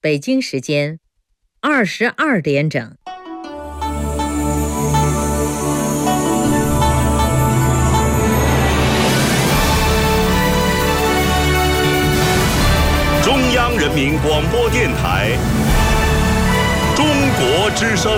北京时间22点整。 中央人民广播电台中国之声。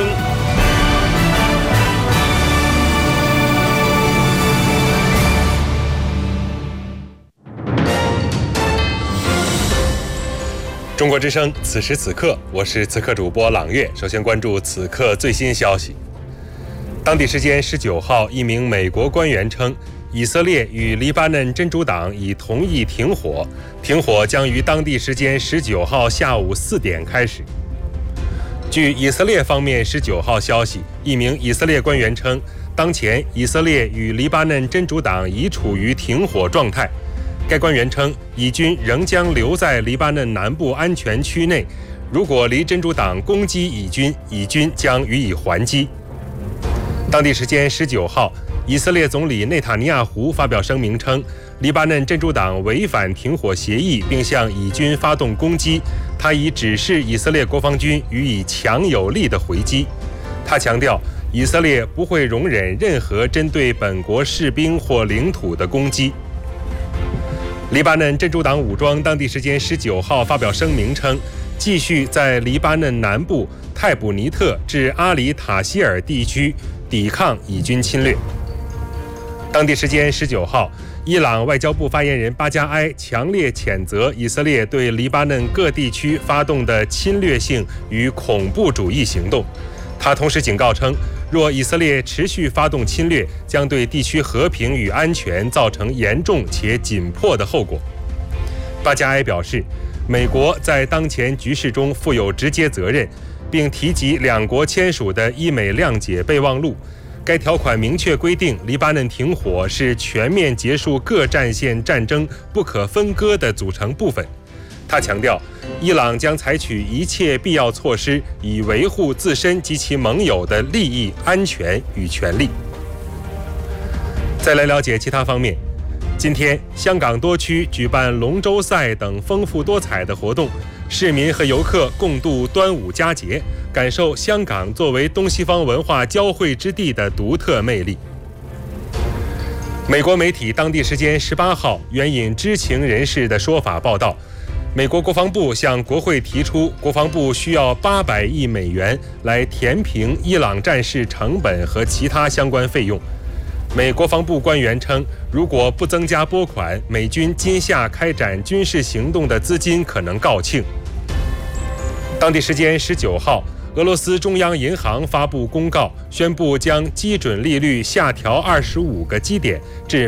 中国之声，此时此刻，我是此刻主播朗月。首先关注此刻最新消息。当地时间19号，一名美国官员称，以色列与黎巴嫩真主党已同意停火，停火将于当地时间19号下午4点开始。据以色列方面19号消息，一名以色列官员称，当前以色列与黎巴嫩真主党已处于停火状态。该官员称，以军仍将留在黎巴嫩南部安全区内，如果黎真主党攻击以军，以军将予以还击。当地时间19号，以色列总理内塔尼亚胡发表声明称，黎巴嫩真主党违反停火协议，并向以军发动攻击，他已指示以色列国防军予以强有力的回击。他强调，以色列不会容忍任何针对本国士兵或领土的攻击。黎巴嫩真主党武装当地时间19号发表声明称，继续在黎巴嫩南部泰卜尼特至阿里塔希尔地区抵抗以军侵略。当地时间19号，伊朗外交部发言人巴加埃强烈谴责以色列对黎巴嫩各地区发动的侵略性与恐怖主义行动。他同时警告称，若以色列持续发动侵略，将对地区和平与安全造成严重且紧迫的后果。巴加埃表示，美国在当前局势中负有直接责任，并提及两国签署的伊美谅解备忘录。该条款明确规定，黎巴嫩停火是全面结束各战线战争不可分割的组成部分。他强调，伊朗将采取一切必要措施，以维护自身及其盟友的利益、安全与权利。再来了解其他方面。今天，香港多区举办龙舟赛等丰富多彩的活动，市民和游客共度端午佳节，感受香港作为东西方文化交汇之地的独特魅力。美国媒体当地时间18号援引知情人士的说法报道，美国国防部向国会提出，国防部需要800亿美元来填平伊朗战事成本和其他相关费用。美国防部官员称，如果不增加拨款，美军今夏开展军事行动的资金可能告罄。当地时间19号，俄罗斯中央银行发布公告，宣布将基准利率下调25个基点至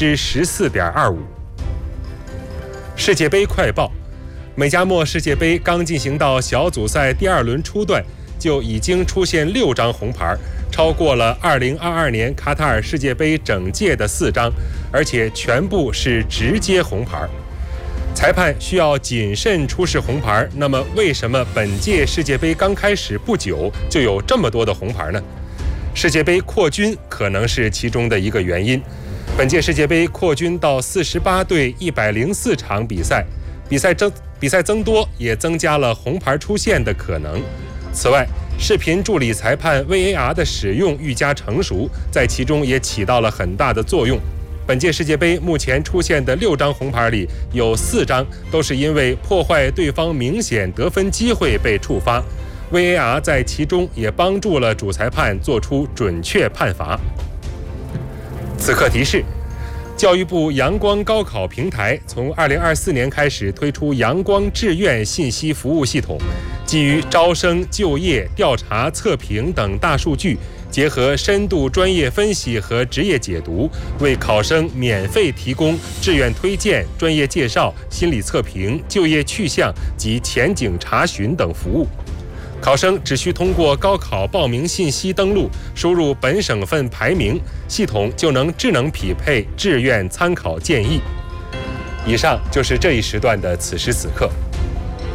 14.25%。世界杯快报：美加墨世界杯刚进行到小组赛第2轮初段，就已经出现6张红牌，超过了2022年卡塔尔世界杯整届的4张，而且全部是直接红牌。裁判需要谨慎出示红牌，那么为什么本届世界杯刚开始不久就有这么多的红牌呢？世界杯扩军可能是其中的一个原因。本届世界杯扩军到48队104场比赛，比赛增多也增加了红牌出现的可能。此外，视频助理裁判 VAR 的使用愈加成熟，在其中也起到了很大的作用。本届世界杯目前出现的6张红牌里，有4张都是因为破坏对方明显得分机会被触发， VAR 在其中也帮助了主裁判做出准确判罚。此刻提示：教育部阳光高考平台从2024年开始推出阳光志愿信息服务系统，基于招生、就业、调查、测评等大数据，结合深度专业分析和职业解读，为考生免费提供志愿推荐、专业介绍、心理测评、就业去向及前景查询等服务。考生只需通过高考报名信息登录，输入本省份排名，系统就能智能匹配志愿参考建议。以上就是这一时段的此时此刻。